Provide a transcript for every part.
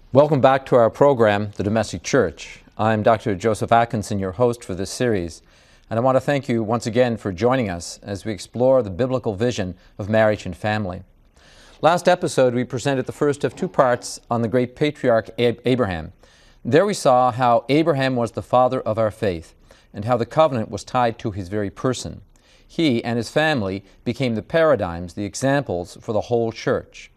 Welcome back to our program, The Domestic Church. I'm Dr. Joseph Atkinson, your host for this series, and I want to thank you once again for joining us as we explore the biblical vision of marriage and family. Last episode, we presented the first of two parts on the great patriarch Abraham. There we saw how Abraham was the father of our faith and how the covenant was tied to his very person. He and his family became the paradigms, the examples for the whole church.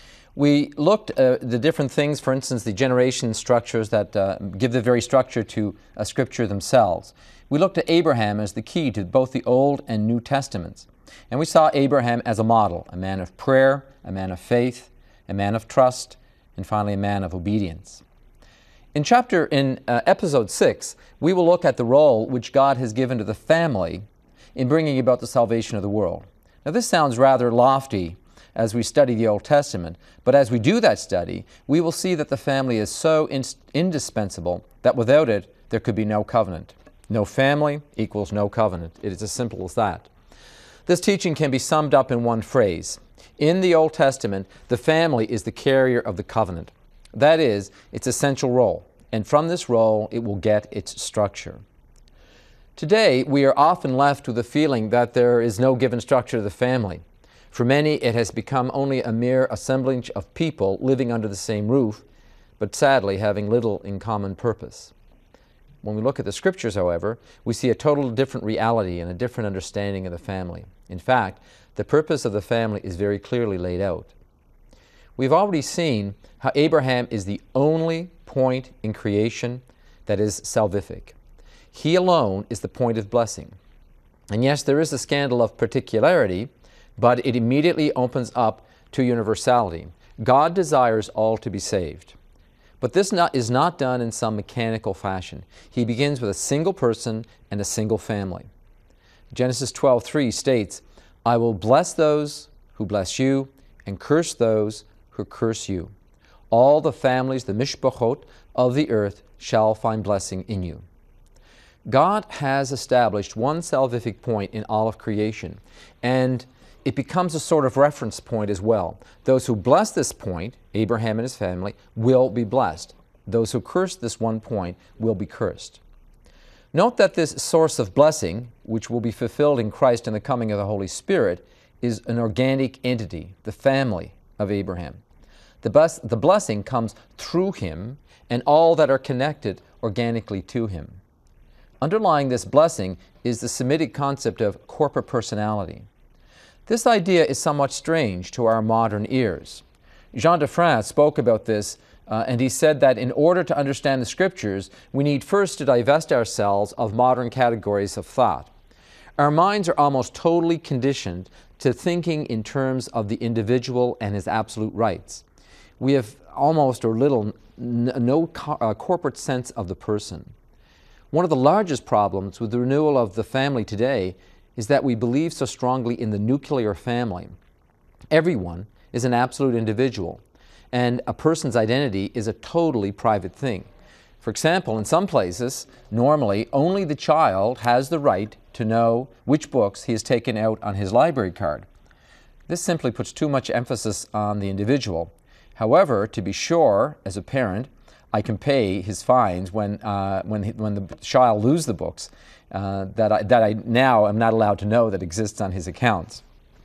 We looked at the different things, for instance, the generation structures that give the very structure to Scripture themselves. We looked at Abraham as the key to both the Old and New Testaments. And we saw Abraham as a model, a man of prayer, a man of faith, a man of trust, and finally a man of obedience. In episode 6, we will look at the role which God has given to the family in bringing about the salvation of the world. Now this sounds rather lofty as we study the Old Testament, but as we do that study, we will see that the family is so indispensable that without it, there could be no covenant. No family equals no covenant. It is as simple as that. This teaching can be summed up in one phrase. In the Old Testament, the family is the carrier of the covenant. That is, its essential role, and from this role, it will get its structure. Today, we are often left with the feeling that there is no given structure to the family. For many, it has become only a mere assemblage of people living under the same roof, but sadly having little in common purpose. When we look at the Scriptures, however, we see a totally different reality and a different understanding of the family. In fact, the purpose of the family is very clearly laid out. We've already seen how Abraham is the only point in creation that is salvific. He alone is the point of blessing. And yes, there is a scandal of particularity, but it immediately opens up to universality. God desires all to be saved. But this is not done in some mechanical fashion. He begins with a single person and a single family. Genesis 12:3 states, "I will bless those who bless you and curse those who curse you. All the families, the mishpachot of the earth, shall find blessing in you." God has established one salvific point in all of creation, and it becomes a sort of reference point as well. Those who bless this point, Abraham and his family, will be blessed. Those who curse this one point will be cursed. Note that this source of blessing, which will be fulfilled in Christ in the coming of the Holy Spirit, is an organic entity, the family of Abraham. The blessing comes through him and all that are connected organically to him. Underlying this blessing is the Semitic concept of corporate personality. This idea is somewhat strange to our modern ears. Jean de France spoke about this, and he said that in order to understand the Scriptures, we need first to divest ourselves of modern categories of thought. Our minds are almost totally conditioned to thinking in terms of the individual and his absolute rights. We have almost or little no corporate sense of the person. One of the largest problems with the renewal of the family today is that we believe so strongly in the nuclear family. Everyone is an absolute individual, and a person's identity is a totally private thing. For example, in some places, normally only the child has the right to know which books he has taken out on his library card. This simply puts too much emphasis on the individual. However, to be sure, as a parent, I can pay his fines when the child loses the books that I now am not allowed to know that exists on his accounts.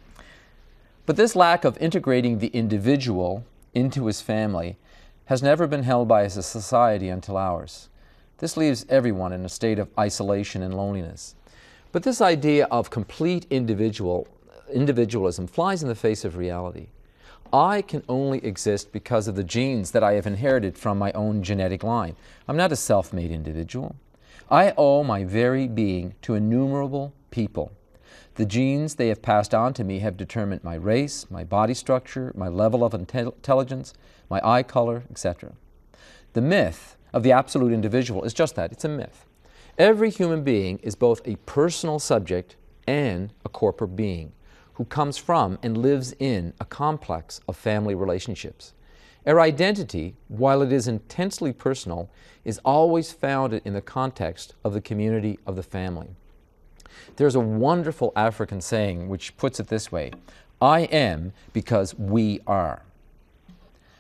But this lack of integrating the individual into his family has never been held by as a society until ours. This leaves everyone in a state of isolation and loneliness. But this idea of complete individualism flies in the face of reality. I can only exist because of the genes that I have inherited from my own genetic line. I'm not a self-made individual. I owe my very being to innumerable people. The genes they have passed on to me have determined my race, my body structure, my level of intelligence, my eye color, etc. The myth of the absolute individual is just that. It's a myth. Every human being is both a personal subject and a corporate being who comes from and lives in a complex of family relationships. Our identity, while it is intensely personal, is always founded in the context of the community of the family. There's a wonderful African saying which puts it this way: I am because we are.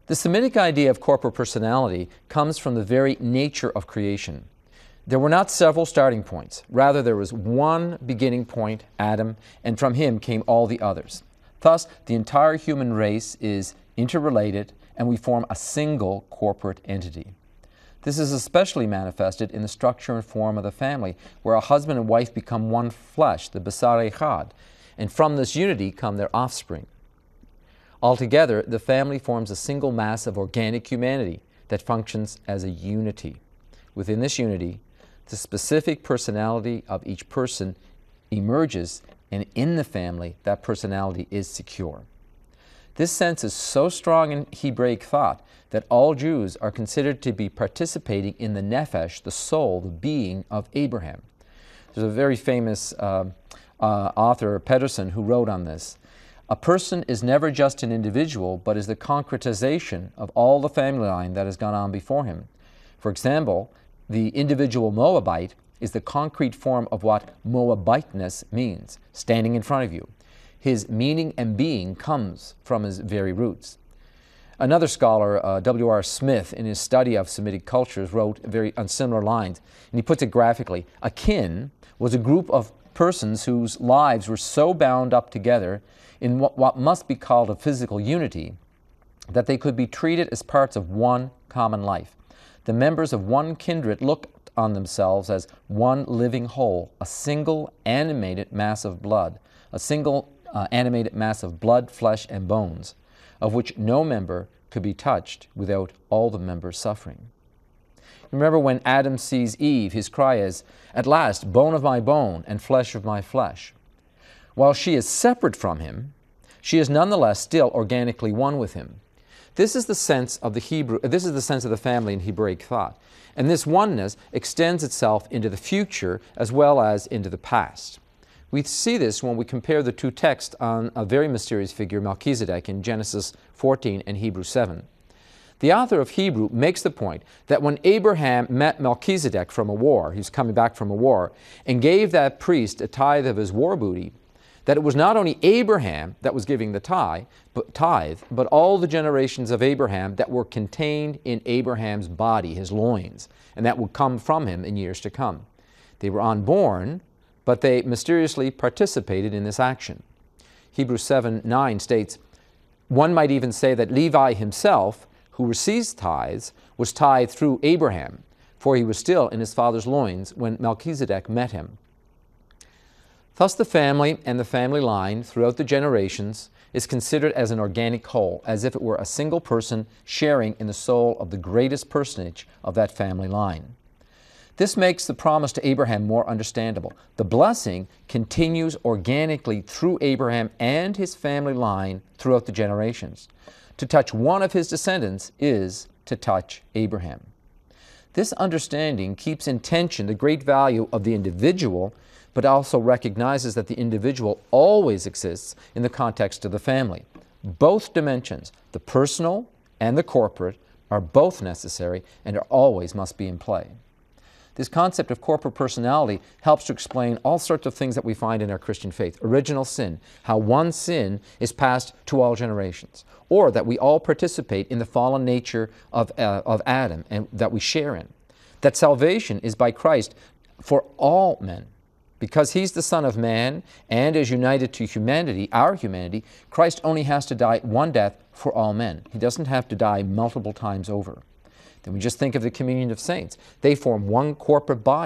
The Semitic idea of corporate personality comes from the very nature of creation. There were not several starting points. Rather, there was one beginning point, Adam, and from him came all the others. Thus, the entire human race is interrelated, and we form a single corporate entity. This is especially manifested in the structure and form of the family, where a husband and wife become one flesh, the Basar Echad, and from this unity come their offspring. Altogether, the family forms a single mass of organic humanity that functions as a unity. Within this unity, the specific personality of each person emerges, and in the family, that personality is secure. This sense is so strong in Hebraic thought that all Jews are considered to be participating in the nefesh, the soul, the being of Abraham. There's a very famous author, Pedersen, who wrote on this. A person is never just an individual, but is the concretization of all the family line that has gone on before him. For example, the individual Moabite is the concrete form of what Moabiteness means, standing in front of you. His meaning and being comes from his very roots. Another scholar, W.R. Smith, in his study of Semitic cultures, wrote on similar lines, and he puts it graphically. A kin was a group of persons whose lives were so bound up together in what must be called a physical unity that they could be treated as parts of one common life. The members of one kindred looked on themselves as one living whole, a single animated mass of blood, flesh, and bones, of which no member could be touched without all the members suffering. Remember when Adam sees Eve, his cry is, "At last, bone of my bone and flesh of my flesh." While she is separate from him, she is nonetheless still organically one with him. This is the sense of the family in Hebraic thought, and this oneness extends itself into the future as well as into the past. We see this when we compare the two texts on a very mysterious figure, Melchizedek, in Genesis 14 and Hebrews 7. The author of Hebrew makes the point that when Abraham met Melchizedek from a war, he was coming back from a war, and gave that priest a tithe of his war booty, that it was not only Abraham that was giving the tithe, but all the generations of Abraham that were contained in Abraham's body, his loins, and that would come from him in years to come. They were unborn, but they mysteriously participated in this action. Hebrews 7:9 states, one might even say that Levi himself, who receives tithes, was tithed through Abraham, for he was still in his father's loins when Melchizedek met him. Thus the family and the family line throughout the generations is considered as an organic whole, as if it were a single person sharing in the soul of the greatest personage of that family line. This makes the promise to Abraham more understandable. The blessing continues organically through Abraham and his family line throughout the generations. To touch one of his descendants is to touch Abraham. This understanding keeps in tension the great value of the individual, but also recognizes that the individual always exists in the context of the family. Both dimensions, the personal and the corporate, are both necessary and always must be in play. This concept of corporate personality helps to explain all sorts of things that we find in our Christian faith. Original sin, how one sin is passed to all generations, or that we all participate in the fallen nature of Adam and that we share in. That salvation is by Christ for all men. Because he's the Son of Man and is united to humanity, our humanity, Christ only has to die one death for all men. He doesn't have to die multiple times over. Then we just think of the communion of saints. They form one corporate body.